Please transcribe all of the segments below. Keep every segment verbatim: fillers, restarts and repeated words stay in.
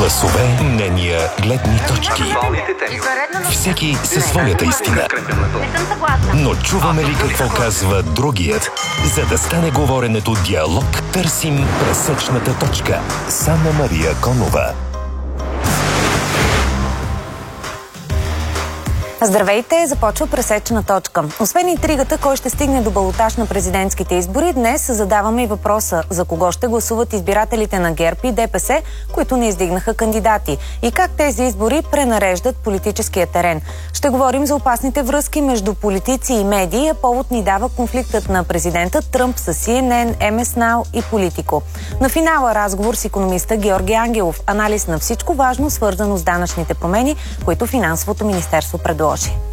Гласове, мнения, гледни точки. Всеки със своята истина. Но чуваме ли какво казва другият? За да стане говоренето диалог, търсим пресечната точка. с Анна-Мария Конова. Здравейте, започва пресечна точка. Освен интригата, кой ще стигне до балотаж на президентските избори, днес задаваме и въпроса за кого ще гласуват избирателите на ГЕРБ и ДПС, които не издигнаха кандидати, и как тези избори пренареждат политическия терен. Ще говорим за опасните връзки между политици и медии, а повод ни дава конфликтът на президента Тръмп с Си Ен Ен, Ем Ес Нау и Политико. На финала разговор с икономиста Георги Ангелов, анализ на всичко важно, свързано с данъчните промени, които Финансовото министерство предложи.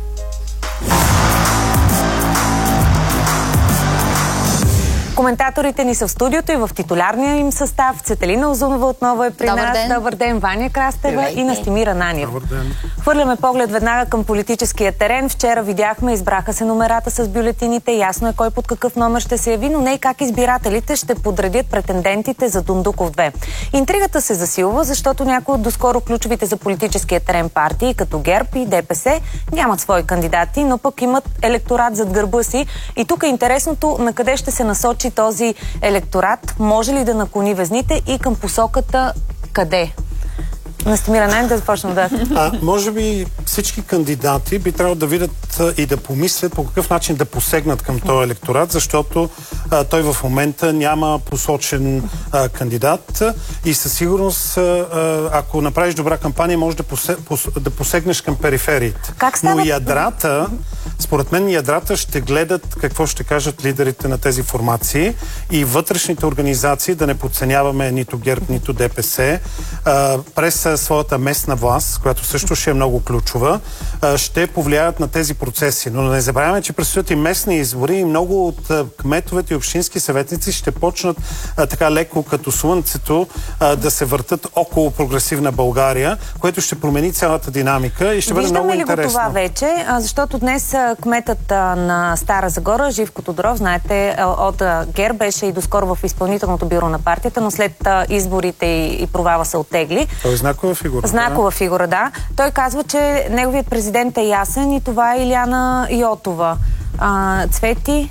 Коментаторите ни са в студиото и в титулярния им състав. Цветелина Озунова отново е при Добър нас. Ден. Добър ден, Ваня Крастева. Здравейте. И Настимир Ананиев. Добър ден. Хвърляме поглед веднага към политическия терен. Вчера видяхме, избраха се номерата с бюлетините. Ясно е кой под какъв номер ще се яви, но не и как избирателите ще подредят претендентите за Дундуков две. Интригата се засилва, защото някои от доскоро ключовите за политическия терен партии, като ГЕРБ и ДПС, нямат свои кандидати, но пък имат електорат зад гърба си. И тук е интересното на къде ще се насочи този електорат. Може ли да наклони везните и към посоката къде? Настимир Ананиев, да започнем да... А, може би всички кандидати би трябвало да видят а, и да помислят по какъв начин да посегнат към този електорат, защото а, той в момента няма посочен а, кандидат и със сигурност, а, ако направиш добра кампания, може да, посе, пос, да посегнеш към перифериите. Как става? Но ядрата, според мен ядрата ще гледат какво ще кажат лидерите на тези формации и вътрешните организации, да не подценяваме нито ГЕРБ, нито ДПС, а, през своята местна власт, която също ще е много ключова, ще повлияят на тези процеси. Но не забравяме, че предстоят и местни избори и много от кметовете и общински съветници ще почнат а, така леко като слънцето а, да се въртат около прогресивна България, което ще промени цялата динамика и ще бъде много интересно. Виждаме ли го това вече? А, защото днес а, кметът а, на Стара Загора, Живко Тодоров, знаете, а, от а, ГЕРБ беше и доскоро в изпълнителното бюро на партията, но след а, изборите и, и провала се оттегли. Той е знакова фигура. Знакова да. фигура, да. Той казва, че неговият президент е ясен и това е Илияна Йотова. А, Цвети,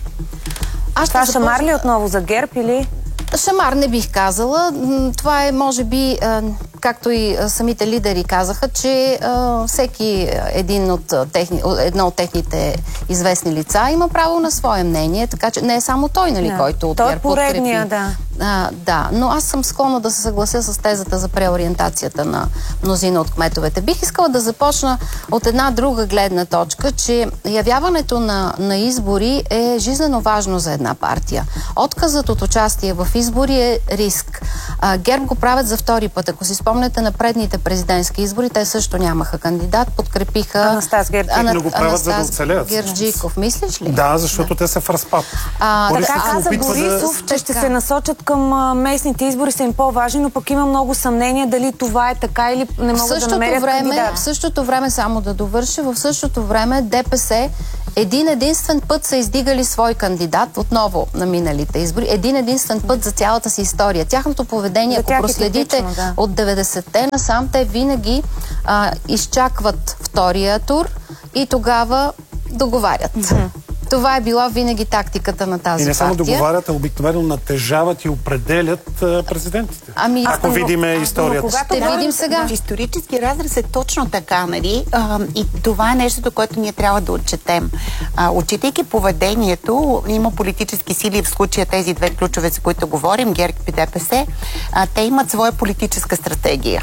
Аз това започна... шамар ли отново за ГЕРБ или... Шамар не бих казала. Това е, може би, както и самите лидери казаха, че всеки един от техни, едно от техните известни лица има право на свое мнение, така че не е само той, нали, да. който от той ГЕРБ е поредния, подкрепи. да. А, да, но аз съм склонна да се съглася с тезата за преориентацията на мнозина от кметовете. Бих искала да започна от една друга гледна точка, че явяването на, на избори е жизнено важно за една партия. Отказът от участие в избори е риск. А, ГЕРБ го правят за втори път. Ако си спомняте на предните президентски избори, те също нямаха кандидат, подкрепиха Анастас Герджиков. Ана... Но го правят, за да оцелят. Герджиков, мислиш ли? Да, защото да. те са в разпад. А, така каза Борисов, за... че ще се насочат към а, местните избори, са им по-важни, но пък има много съмнения дали това е така или не могат да намерят време, кандидат. В същото време, само да довърша, в същото време ДПС един единствен път са издигали свой кандидат, отново на миналите избори, един единствен път за цялата си история. Тяхното поведение, ако проследите типично, да. от деветдесетте насам, те винаги а, изчакват втория тур и тогава договарят. Mm-hmm. Това е била винаги тактиката на тази И не само партия. договарят, а обикновено натежават и определят а, президентите. Ами, Ако но, видиме историята. Ще видим сега. В исторически разрез е точно така, нали? А, и това е нещото, което ние трябва да отчетем. А, отчитайки поведението, има политически сили, в случая тези две ключове, за които говорим, ГЕРБ и ДПС, а, те имат своя политическа стратегия.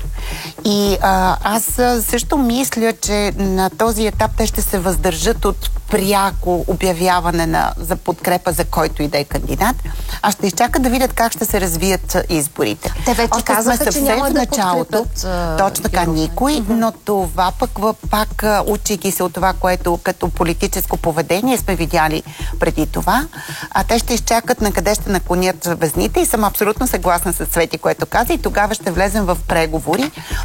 И а, аз също мисля, че на този етап те ще се въздържат от пряко обявяване на, за подкрепа за който и да е кандидат, а ще изчакат да видят как ще се развият изборите. Те вече Още казаха, че няма в да началото. подкрепят, Точно така, Геров. никой, Mm-hmm. но това пък, пак учейки се от това, което като политическо поведение сме видяли преди това, а те ще изчакат на къде ще наклонят везните и съм абсолютно съгласна с Цвети, което каза, и тогава ще влезем в преговори.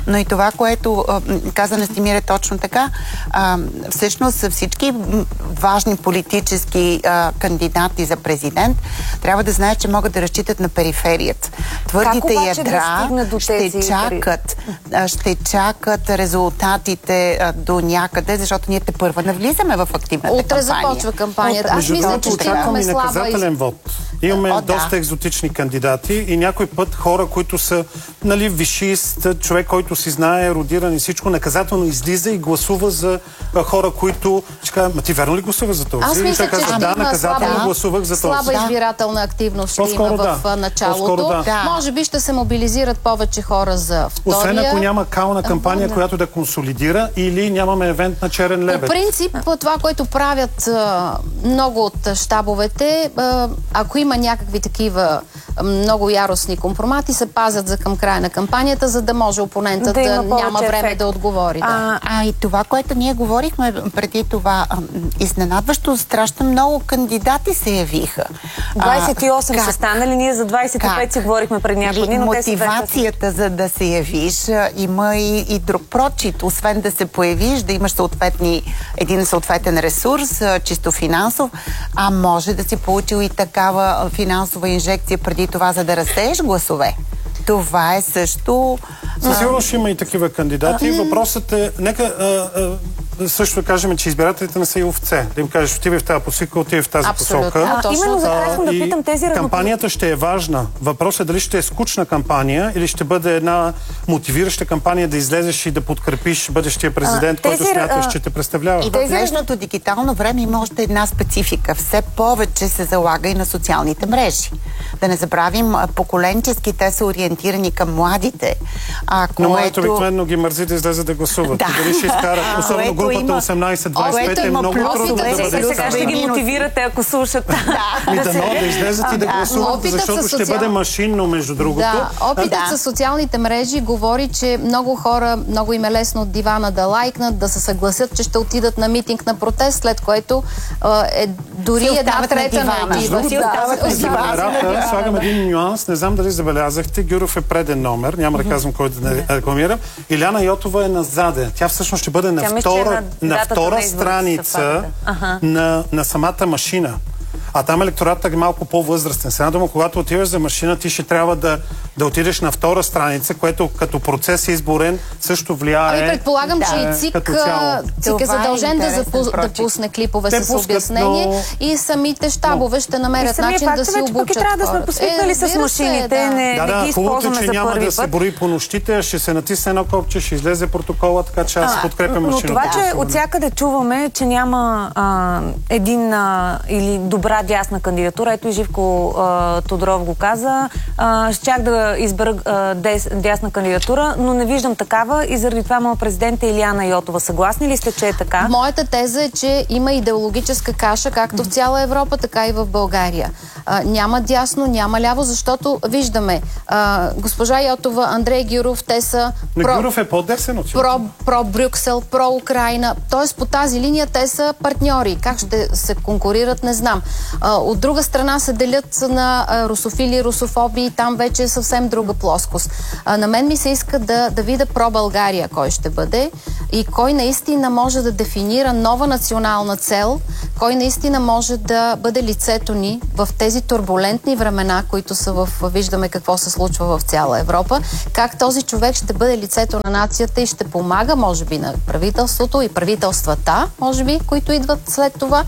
Но и това, което а, каза Настимир е точно така. А, всъщност всички важни политически а, кандидати за президент трябва да знаят, че могат да разчитат на периферията. Твърдите ядра да ще чакат, ще чакат резултатите а, до някъде, защото ние те първа навлизаме в активната Утре кампания. започва кампанията. Аз мисля, че ще имаме слаба наказателен вод. Имаме О, доста да. екзотични кандидати и някой път хора, които са, нали, висшист, човек, който си знае, родиран и всичко, наказателно излиза и гласува за а, хора, които... Ще кажа, ма ти верно ли гласува за този? Аз мисля, че ще да, има наказателно слаба, гласувах за този. слаба избирателна активност ще По-скоро има в да. началото. По-скоро да. Може би ще се мобилизират повече хора за втория. Освен ако няма кална кампания, която да консолидира, или нямаме евент на черен лебед. По принцип, това, което правят а, много от щабовете, а, ако има някакви такива много яростни компромати, се пазят за към края на кампанията, за да може опонентът да, да няма време ефект. да отговори. Да. А, а и това, което ние говорихме преди това, а, изненадващо, страшно много кандидати се явиха. двадесет и осем а, са станали, ние за двадесет и пет как? си говорихме преди някои дни, но те са мотивацията за да се явиш а, има и, и друг прочит. Освен да се появиш, да имаш съответни, един съответен ресурс, а, чисто финансов, а може да си получил и такава финансова инжекция преди това, за да растееш гласове. Това е също... Със сигурност има и такива кандидати. Въпросът е, нека а, а, също да кажем, че избирателите не са и овце. Да им кажеш, отивай в тази посока, отивай в тази Абсолютно. посока. А, именно за това искам да питам тези равноправни. Кампанията ще е важна. Въпросът е дали ще е скучна кампания или ще бъде една мотивираща кампания да излезеш и да подкрепиш бъдещия президент, а, тези, който смяташ, а... че те представлява. И в днешното дигитално време има още една специфика. Все повече се залага и на социалните мрежи. Да не забравим, поколенчески те са ориентирани към младите. А, Но което... моето обикновено ги мързи да излезе да гласуват. Да. И дали ще изкарат, особено групата осемнайсет двадесет и пет е много трудно да бъде Сега ще ги мотивирате, ако слушат. Ми дано да излезат и да гласуват, защото ще бъде машинно, между другото. Да, опитът Да. с социалните мрежи говори, че много хора, много им е лесно от дивана да лайкнат, да се съгласят, че ще отидат на митинг, на протест, след което а, е дори Си една остават на трета дивана. не отиват. Си остават на дивана. Номерата, слагам един нюанс, не знам дали забелязахте, Гюров е преден номер, няма да казвам кой да не рекламирам. Иляна Йотова е назаде. Тя всъщност ще бъде на Тя мисля, втора, на на датата втора на изборите страница съвпада. Аха. на, на самата машина. А там електоратът е малко по-възрастен. С една дума, когато отиваш за машина, ти ще трябва да, да отидеш на втора страница, което като процес изборен също влияе. Ами предполагам, Да. че и ЦИК, Като цяло. ЦИК е Това е задължен да, интересен запу, да прочит. пусне клипове Те с пускат, обяснение но- и самите щабове ще намерят И самия начин факт да е, си вече пък и обучат трябва да сме хората. посвикнали Е, с разбира се, машините, да. не, Да, не да, ги хубавото, използваме че за няма първи да се път. брои по нощите, ще се натисне едно копче, ще излезе протокола, така че аз подкрепям Но машината. това, че от всякъде чуваме, че няма а, един а, или добра дясна кандидатура, ето и Живко а, Тодоров го каза, а, щях да избера а, дес, дясна кандидатура, но не виждам такава и заради това моят президент е Иляна Йотова. Съгласни ли сте, че е така? Моята теза е, че има идеологическа каша, както в цяла Европа, така и в България. А, няма дясно, няма ляво, защото виждаме а, госпожа Йотова, Андрей Гюров, те са Но про, Гюров е по-десен от про, про Брюксел, про Украина. Тоест по тази линия те са партньори. Как ще се конкурират, не знам. А, от друга страна се делят на а, русофили, русофоби и там вече е съвсем друга плоскост. А, на мен ми се иска да, да видя про България кой ще бъде и кой наистина може да дефинира нова национална цел, кой наистина може да бъде лицето ни в тези турбулентни времена, които са в... Виждаме какво се случва в цяла Европа. Как този човек ще бъде лицето на нацията и ще помага, може би, на правителството и правителствата, може би, които идват след това,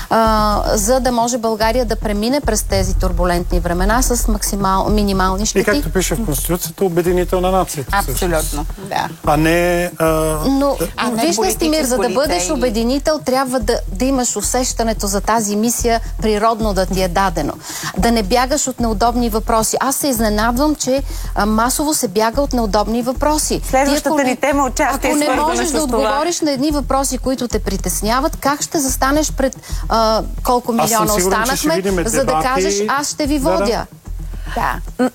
а, за да може България да премине през тези турбулентни времена с максимал, минимални И щети. както пише в Конституцията, обединител на нацията. Абсолютно, да. А не... А, Но, А не виж, Настимир, за да политическо бъдеш лице или- обединител, трябва да, да имаш усещането за тази мисия природно да ти е дадено. Да не бягаш от неудобни въпроси. Аз се изненадвам, че а, масово се бяга от неудобни въпроси. Следващата Ти, ако не- ни тема участие Ако е не свързана можеш с да това. отговориш на едни въпроси, които те притесняват, как ще застанеш пред а, колко Аз съм милиона сигурен, че ще останахме, видим за да дебати. кажеш, аз ще ви Да, да. водя. Да.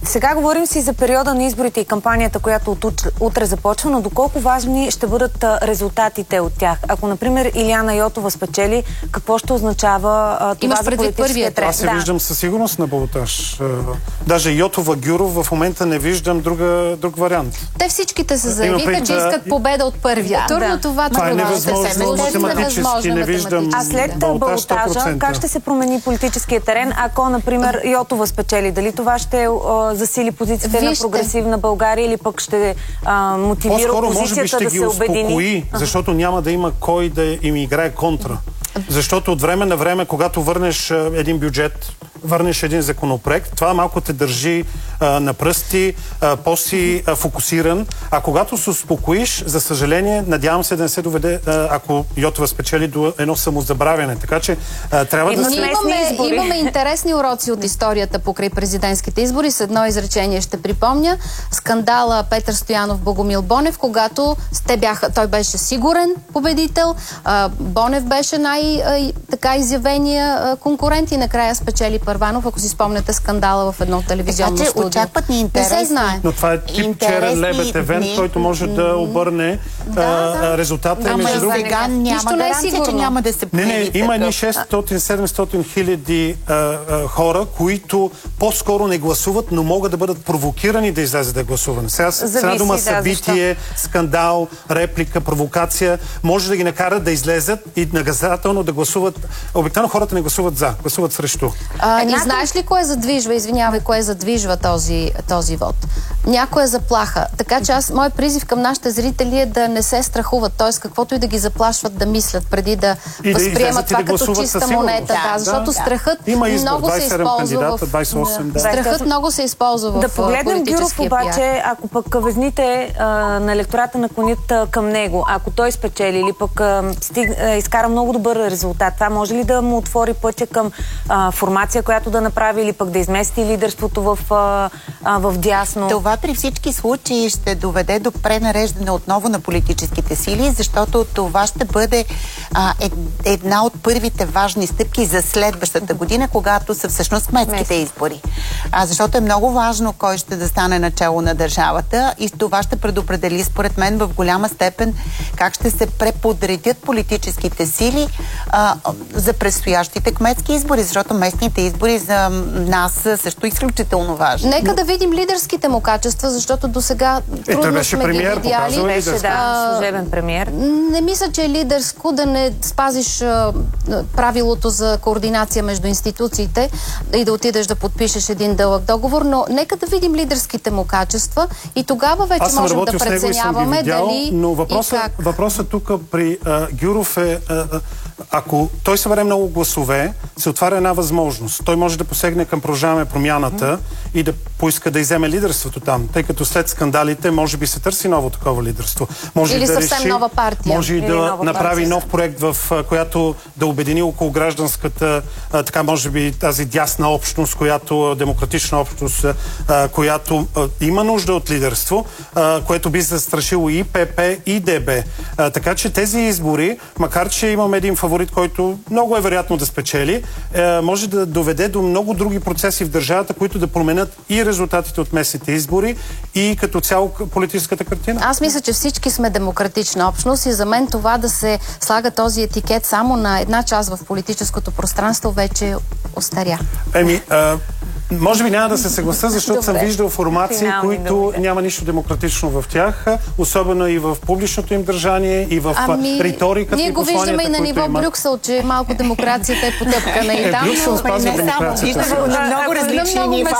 Сега говорим си за периода на изборите и кампанията, която от утре започва, но доколко важни ще бъдат резултатите от тях? Ако, например, Илияна Йотова спечели, какво ще означава а, това Имаш за политическия тренд? Аз се да. виждам със сигурност на балотаж. Даже Йотова, Гюров в момента не виждам друга, друг вариант. Те всичките се заявиха, че искат победа от първия тур, но това това е невъзможно математически. Не виждам. А след балотажа, как ще се промени политическия терен, ако, например, Йотова спечели? Дали това ще а, засили позицията на прогресивна България или пък ще а, мотивира опозицията да се обедини? Успокои, защото няма да има кой да им играе контра. Защото от време на време, когато върнеш един бюджет, върнеш един законопроект, това малко те държи а, на пръсти, а, по-си а, фокусиран. А когато се успокоиш, за съжаление, надявам се да не се доведе, а, ако Йотова спечели, до едно самозабравяне. Така че а, трябва да се... Имаме, имаме интересни уроци от историята покрай президентските избори. С едно изречение ще припомня. Скандала Петър Стоянов, Богомил Бонев, когато те бяха, той беше сигурен победител, а, Бонев беше най-така изявения конкурент и накрая спечели Първанов, ако си спомняте скандала в едно телевизионно така, студио. Очакват ни интересни. Не се знае. Но това е тип черен лебед евент, който може да обърне да, а, да. резултата. Ама и сега няма гаранция, че няма да се Не, не, има едни шестстотин-седемстотин хиляди хора, които по-скоро не гласуват, но могат да бъдат провокирани да излезе да гласуване. Сега с една дума да, събитие, защо? скандал, реплика, провокация, може да ги накарат да излезат и наказателно да гласуват. Обикновено хората не гласуват за, гласуват срещу. А, и знаеш ли кое задвижва, извинявай, кое задвижва този, този вод? Някоя заплаха. Така че аз, мой призив към нашите зрители е да не се страхуват, т.е. каквото и да ги заплашват да мислят преди да и възприемат да това да като чиста монета. Да, да, защото да. страхът Има избор, много се използва в... двайсет и осем, да. Страхът много се използва в да погледнем Гюров обаче, пиар. ако пък везните а, на електората наклонят а, към него, ако той спечели или пък а, стиг, а, изкара много добър резултат, това може ли да му отвори пътя към а, формация, която да направи или пък да измести лидерството в, а, а, в дясно? Това при всички случаи ще доведе до пренареждане отново на политическите сили, защото това ще бъде а, ед, една от първите важни стъпки за следващата година, когато са всъщност кметските избори. А, защото е много важно кой ще да стане начало на държавата и това ще предопредели според мен в голяма степен как ще се преподредят политическите сили а, за предстоящите кметски избори, защото местните избори за нас са също изключително важни. Нека да видим лидерските му качества, защото до сега трудно сме премиер, ги видяли. Беше, да, служебен премиер. Не мисля, че е лидерско да не спазиш а, правилото за координация между институциите и да отидеш да подпишеш един дълъг договор, но нека да видим лидерските му качества и тогава вече можем да преценяваме видял, дали но въпросът, и как. Въпросът тук при а, Гюров е а, а, ако той събере много гласове, се отваря една възможност. Той може да посегне към Продължаваме промяната mm. и да поиска да иземе лидерството там, тъй като след скандалите може би се търси ново такова лидерство. Може Или да съвсем реши, нова партия. Може и да направи партия. Нов проект, в която да обедини около гражданската, а, така може би тази дясна общност, която демократична общност, а, която а, има нужда от лидерство, а, което би застрашило и ПП, и ДБ. А, така че тези избори, макар че имаме един фаворит, който много е вероятно да спечели, а, може да доведе до много други процеси в държавата, които да променят и резултатите от местните избори и като цяло политическата картина. Аз мисля, че всички сме демократична общност и за мен това да се слага този етикет само на една част в политическото пространство вече остаря. Еми, а, може би няма да се съгласа, защото съм виждал формации, Финални, които добре. няма нищо демократично в тях, особено и в публичното им държание, и в ами, риториката ние и го виждаме и на ниво има. Брюксел, че малко демокрацията е потъпкана и там. Брюксел спазва демокрацията. На много различни нива.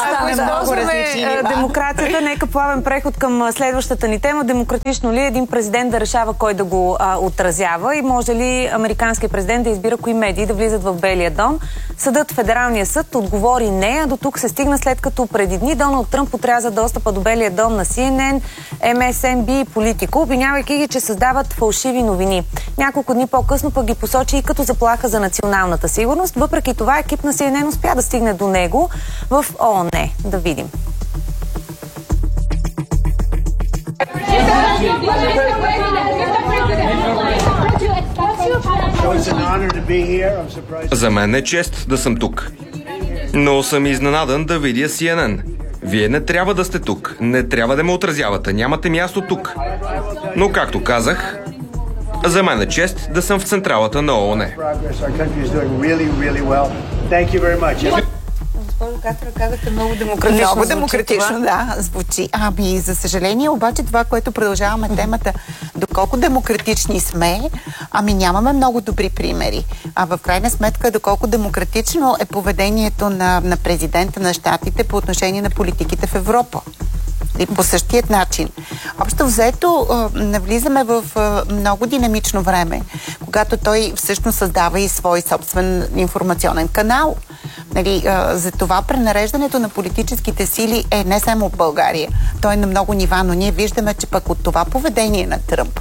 Демокрацията, нека плавен преход към следващата ни тема. Демократично ли един президент да решава кой да го а, отразява и може ли американският президент да избира кои медии да влизат в Белия дом? Съдът, Федералния съд, отговори не, а до тук се стигна след като преди дни Доналд Тръмп отряза достъпа до Белия дом на Си Ен Ен, Ем Ес Ен Би и Политико, обвинявайки ги, че създават фалшиви новини. Няколко дни по-късно пък ги посочи и като заплаха за националната сигурност. Въпреки това екип на Си Ен Ен успя да стигне до него в О Он Е. Да видим. За мен е чест да съм тук. Но съм изненадан да видя Си Ен Ен. Вие не трябва да сте тук. Не трябва да ме отразявате. Нямате място тук. Но, както казах, за мен е чест да съм в централата на ООН. Госпожо Катра, казахте много демократично. Много демократично, да, звучи. Ами, за съжаление, обаче това, което продължаваме темата, доколко демократични сме, ами нямаме много добри примери. А в крайна сметка, доколко демократично е поведението на, на президента на щатите по отношение на политиките в Европа. И по същият начин. Общо взето, навлизаме в много динамично време, когато той всъщност създава и свой собствен информационен канал. Нали, за това пренареждането на политическите сили е не само в България. Той е на много нива, но ние виждаме, че пък от това поведение на Тръмп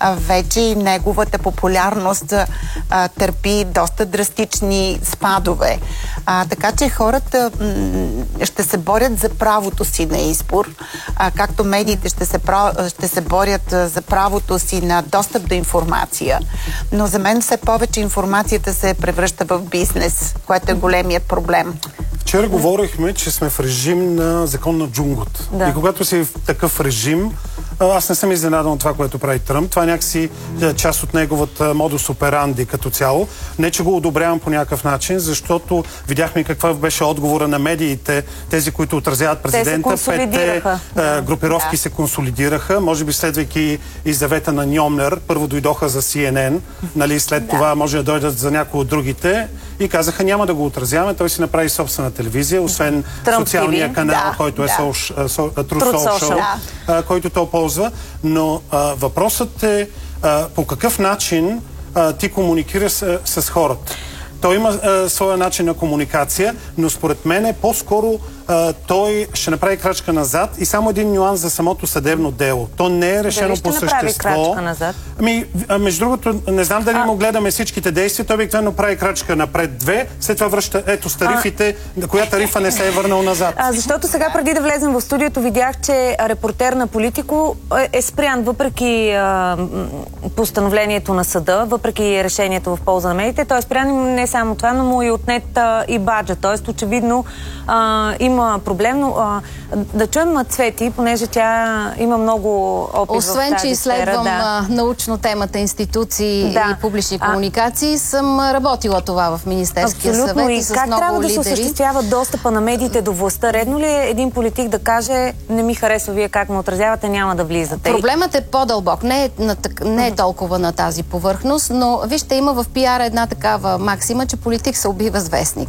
вече неговата популярност а, търпи доста драстични спадове. А, така че хората м- ще се борят за правото си на избор, а, както медиите ще се, ще се борят за правото си на достъп до информация. Но за мен все повече информацията се превръща в бизнес, което е големият проблем. Вчера говорихме, че сме в режим на закон на джунглата. Да. И когато си в такъв режим, аз не съм изненадан от това, което прави Тръмп. Това е някакси част от неговата модус операнди като цяло. Не, че го одобрявам по някакъв начин, защото видяхме каква беше отговора на медиите, тези, които отразяват президента. Петте групировки да. се консолидираха. Може би следвайки и завета на Ньомнер, първо дойдоха за Си Ен Ен, нали, след да. това може да дойдат за някои от другите и казаха, няма да го отразяваме. Той си направи собствена телевизия, освен Тръмп социалния ти ви. канал, да, който е да. True Social, да. който то ползва. Но а, въпросът е а, по какъв начин а, ти комуникираш с, с хората. Той има а, своя начин на комуникация, но според мен е по-скоро а, той ще направи крачка назад и само един нюанс за самото съдебно дело. То не е решено по същество. Дали ще направи крачка назад? Ами, а, между другото, не знам дали а... му гледаме всичките действия, той обикновено прави крачка напред две, след това връща, ето с тарифите, а... коя тарифа не се е върнал назад. А, защото сега, преди да влезем в студиото, видях, че репортер на Политико е, е спрян, въпреки а, постановлението на съда, въпреки решението в полза на медиите, той е спрян не само това, но му и отнет а, и баджа. Тоест, очевидно, а, има проблем, но а, да чуем Цвети, понеже тя има много опит. Освен, в тази че изследвам сфера, да. научно темата институции да. и публични а... комуникации, съм работила това в Министерския Абсолютно. съвет и, и с как много трябва лидери. да се осъществява достъпа на медиите до властта? Редно ли е един политик да каже, не ми харесва вие как ме отразявате, няма да влизате? Проблемът е по-дълбок. Не е, на, не е толкова на тази повърхност, но вижте, има в пиар една такава максима, че политик се убива с вестник.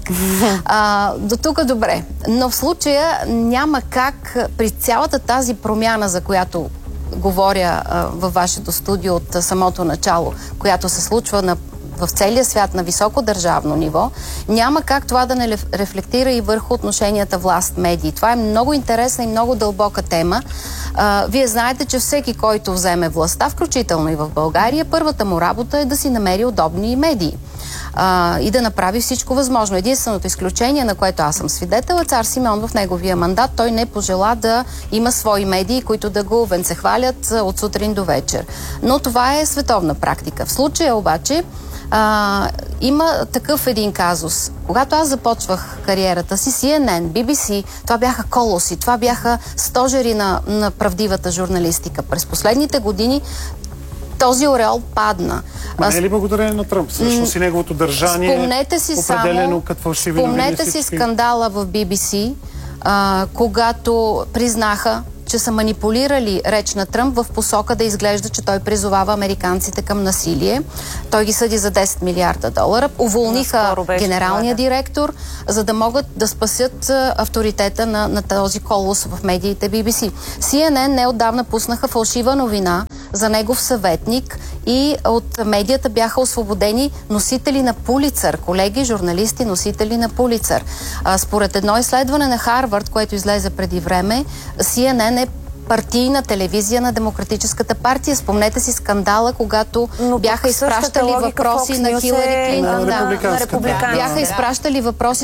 А, до тук добре. Но в случая няма как при цялата тази промяна, за която говоря а, във вашето студио от а, самото начало, която се случва на в целия свят на високо държавно ниво, няма как това да не рефлектира и върху отношенията власт-медии. Това е много интересна и много дълбока тема. А, вие знаете, че всеки, който вземе властта, включително и в България, първата му работа е да си намери удобни медии. А, и да направи всичко възможно. Единственото изключение, на което аз съм свидетел, е цар Симеон в неговия мандат. Той не пожела да има свои медии, които да го венцехвалят от сутрин до вечер. Но това е световна практика. В случая обаче а, има такъв един казус. Когато аз започвах кариерата си, Си Ен Ен, Би Би Си, това бяха колоси, това бяха стожери на, на правдивата журналистика. През последните години този ореол падна. Ма не е ли благодарение на Тръмп? Всъщност и неговото държание спомнете си определено като фалшиви новини. Спомнете си скандала в Би Би Си, а, когато признаха, че са манипулирали реч на Тръмп в посока да изглежда, че той призовава американците към насилие. Той ги съди за десет милиарда долара. Уволниха генералния директор, за да могат да спасят авторитета на, на този колос в медиите Би Би Си. Си Ен Ен неотдавна пуснаха фалшива новина за негов съветник и от медията бяха освободени носители на Пулицър, колеги, журналисти, носители на Пулицър. А, според едно изследване на Харвард, което излезе преди време, Си Ен Ен е партийна телевизия на Демократическата партия. Спомнете си скандала, когато но бяха изпращали въпроси на Хилари Клинтон. Да, на Бяха изпращали въпроси за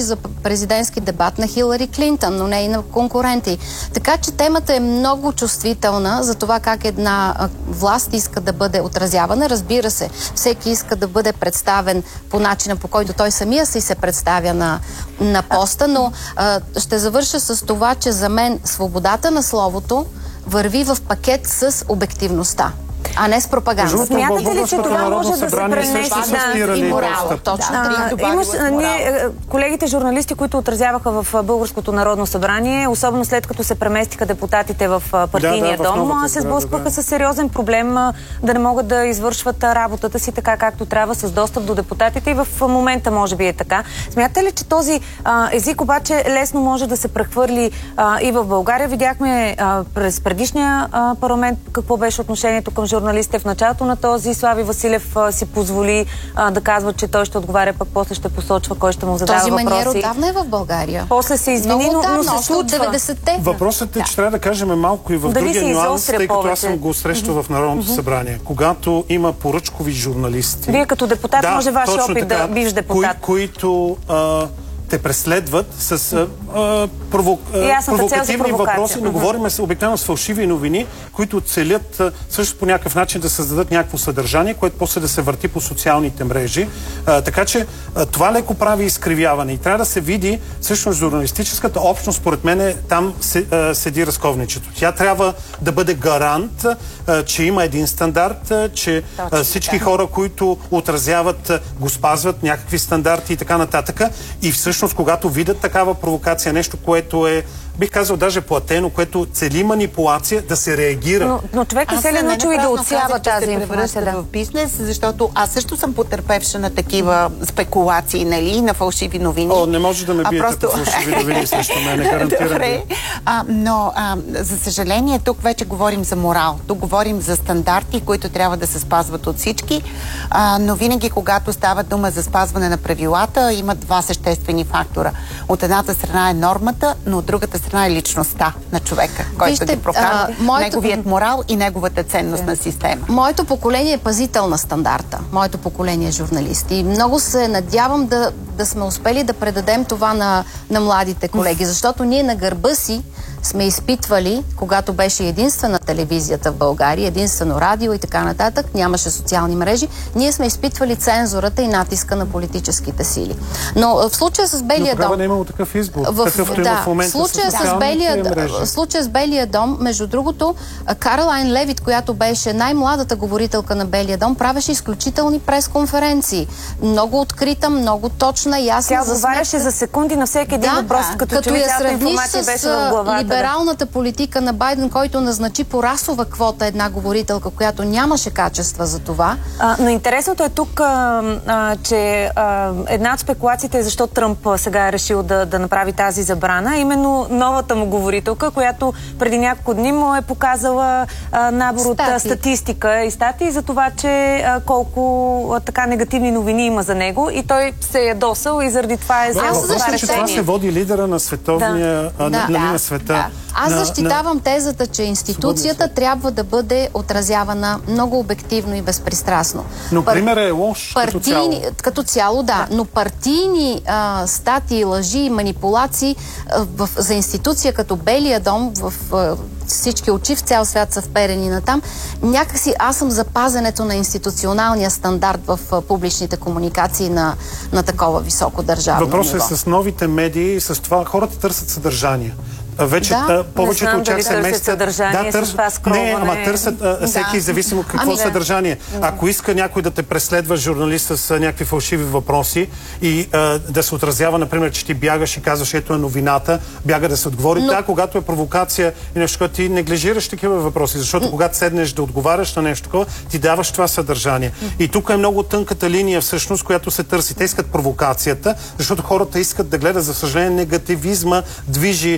президентски дебат на Хилари Клинтън, но не и на конкуренти. Така че темата е много чувствителна за това как една а, власт иска да бъде отразявана. Разбира се, всеки иска да бъде представен по начина, по който той самия си се представя на, на поста, но а, ще завърша с това, че за мен свободата на словото върви в пакет с обективността, а не с пропаганда. Смятате ли, че това може да се пренесе да, и морал? Точно. Да, да, имаш, ние, колегите журналисти, които отразяваха в Българското народно събрание, особено след като се преместиха депутатите в партийния да, да, дом, в се сблъскваха да, да. с сериозен проблем да не могат да извършват работата си така, както трябва, с достъп до депутатите, и в момента може би е така. Смятате ли, че този а, език обаче лесно може да се прехвърли а, и в България? Видяхме а, през предишния а, парламент какво беше отношението към журналистите. В началото на този Слави Василев а, си позволи а, да казва, че той ще отговаря, пък после ще посочва кой ще му задава този въпроси. Този маниер отдавна е в България. После се извини, но, но се случва. деветдесетте. Въпросът е, да. че трябва да кажем малко и в Дали другия нюанс, тъй като повече? аз съм го срещал mm-hmm. в Народното mm-hmm. събрание. Когато има поръчкови журналисти... Вие като депутат, да, може вашия опит така, да бивш депутат. Кои, които... А, те преследват с а, а, прово, а, провокативни въпроси, но uh-huh. говорим с обикновено с фалшиви новини, които целят а, също по някакъв начин да създадат някакво съдържание, което после да се върти по социалните мрежи. А, така че а, това леко прави изкривяване и трябва да се види всъщност журналистическата общност, според мен там се, а, седи разковничето. Тя трябва да бъде гарант, а, че има един стандарт, а, че а, всички хора, които отразяват, а, го спазват някакви стандарти и така нататък. И всъщност Всъщност, когато видят такава провокация, нещо, което е, бих казал, даже платено, което цели манипулация, да се реагира. Но, но човек не се ли научил и да отсява тази информация да. в бизнес, защото аз също съм потърпевша на такива спекулации, нали, на фалшиви новини. О, не може да ме биете просто... по фалшиви новини срещу мен, не гарантирам. Добре, а, но а, за съжаление тук вече говорим за морал. Тук говорим за стандарти, които трябва да се спазват от всички, а, но винаги, когато става дума за спазване на правилата, има два съществени фактора. От едната страна е нормата, но от другата страна е личността на човека, който Вижте, ги прокарва, моето... неговият морал и неговата ценностна система. Моето поколение е пазител на стандарта. Моето поколение е журналисти. И много се надявам да, да сме успели да предадем това на, на младите колеги, защото ние на гърба си сме изпитвали, когато беше единствена телевизията в България, единствено радио и така нататък, нямаше социални мрежи, ние сме изпитвали цензурата и натиска на политическите сили. Но в случая с Белия дом... Но не е имало такъв избор, в, какъвто да, има в момента случая с с Белия, в случая с Белия дом, между другото, Каролайн Левит, която беше най-младата говорителка на Белия дом, правеше изключителни пресконференции. Много открита, много точна, ясна. Тя отговаряше за секунди на всеки един да, въпрос, да, като, като че я сравниш с в главата, либералната да. политика на Байден, който назначи по расова квота една говорителка, която нямаше качества за това. А, но интересното е тук, а, а, че а, една от спекулациите е защо Тръмп сега е решил да, да направи тази забрана. Именно новата му говорителка, която преди няколко дни му е показала а, набор от а, статистика и статии за това, че а, колко а, така негативни новини има за него и той се е ядосал и заради това е взел това решение. Че това се води лидера на световния, да. а, на, да. на, на света. Да. Аз на, защитавам на... тезата, че институцията трябва да бъде отразявана много обективно и безпристрастно. Но Пар... пример е лош партийни, като цяло. Като цяло, да. да. Но партийни а, статии, лъжи и манипулации а, в, за институция като Белия дом, в а, всички очи в цял свят са вперени на там, някакси аз съм за пазенето на институционалния стандарт в а, публичните комуникации на, на такова високо държавно ниво. Въпросът е с новите медии и с това хората търсят съдържание. Вече да, повечето от тях се местят. Да, търс... Не, ама търсят а, всеки да. зависимо какво ами, съдържание. Да. Ако иска някой да те преследва журналист с а, някакви фалшиви въпроси и а, да се отразява, например, че ти бягаш и казваш, ето е новината, бяга да се отговори. Но... Да, когато е провокация и нещо, което ти неглижираш такива въпроси, защото mm. когато седнеш да отговаряш на нещо такова, ти даваш това съдържание. Mm. И тук е много тънката линия всъщност, която се търси. Те искат провокацията, защото хората искат да гледат, за съжаление, негативизма движи света.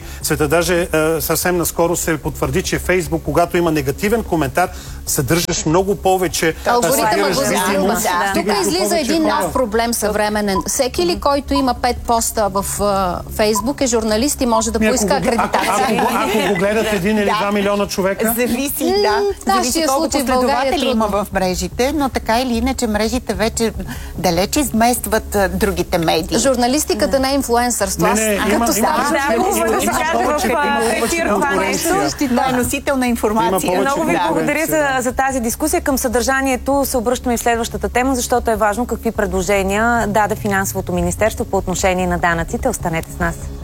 даже а, съвсем наскоро се потвърди, че Фейсбук, когато има негативен коментар, съдържаш много повече. Алгоритъма го засилва. Тук излиза един нов проблем съвременен. Всеки ли, който има пет поста в Фейсбук, е журналист и може да поиска акредитация. Ако, ако, ако го гледат един или два милиона човека? Зависи, да. Зависи колко последователи има в мрежите, но така или иначе мрежите вече далеч изместват другите медии. Журналистиката не е инфлуенсърство. Като става да, носител на информация. Много ви благодаря за, за тази дискусия. Към съдържанието се обръщаме и в следващата тема, защото е важно какви предложения даде Финансовото министерство по отношение на данъците. Останете с нас.